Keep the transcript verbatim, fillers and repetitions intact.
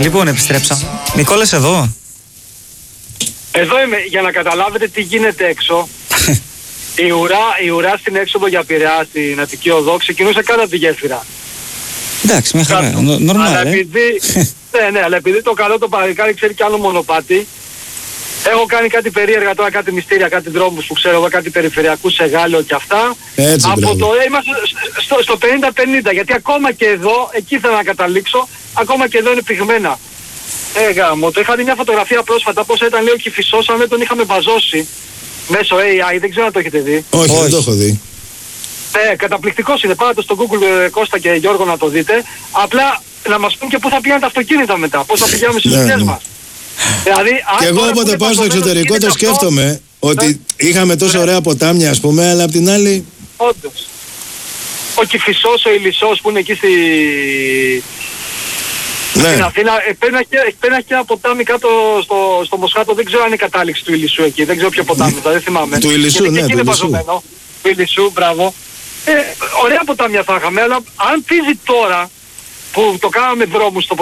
Λοιπόν, επιστρέψαμε. Νικόλας εδώ. Εδώ είμαι, για να καταλάβετε τι γίνεται έξω. η, ουρά, η ουρά στην έξοδο για Πειραιά, στην Αττική Οδό, ξεκινούσε κάτω από τη γέφυρα. Εντάξει, μια χαρά. Νορμάλ, αλλά ε. επειδή, ναι, ναι, αλλά επειδή το καλό το παρικάρι ξέρει κι άλλο μονοπάτι, έχω κάνει κάτι περίεργα τώρα, κάτι μυστήρια, κάτι δρόμους που ξέρω εγώ, κάτι περιφερειακούς σε Γάλλιο και αυτά. Έτσι, από μπράβο. το είμαστε στο, στο πενήντα πενήντα, γιατί ακόμα και εδώ, εκεί ήθελα να καταλήξω, ακόμα και εδώ είναι πυγμένα. Ε, γάμο, το είχα δει μια φωτογραφία πρόσφατα, πώς ήταν λέει ο Κηφισός, αν δεν τον είχαμε βαζώσει μέσω έι άι, δεν ξέρω αν το έχετε δει. Όχι, δεν το έχω δει. Ναι, καταπληκτικός είναι, πάτε στο Google ε, Κώστα και Γιώργο να το δείτε. Απλά να μας πούν και πού θα πήγαινε τα αυτοκίνητα μετά, πώς θα πηγαίνουμε στις Ναι, δουλειές ναι. μας. Δηλαδή, Και αν εγώ τώρα όποτε πούνε πάω στο παντοδένος εξωτερικό γίνεται το αυτό, σκέφτομαι ότι ναι. είχαμε τόσο Ναι. ωραία ποτάμια, ας πούμε, αλλά απ' την άλλη. Όντως. Ο Κηφισός, ο Ηλισσός που είναι εκεί στη... Ναι. στην Αθήνα, ε, πρέπει να έχει- πρέπει να έχει ένα ποτάμι κάτω στο, στο Μοσχάτο, δεν ξέρω αν είναι η κατάληξη του Ηλισσού εκεί, δεν ξέρω ποιο ποτάμι, θα, δεν θυμάμαι. Του Ηλισσού, Γιατί ναι, και εκεί του είναι Ηλισσού. βαζωμένο. Του Ηλισσού, μπράβο. Ε, ωραία ποτάμια θα είχαμε, αλλά αν φύζει τώρα που το κάναμε δρόμους στο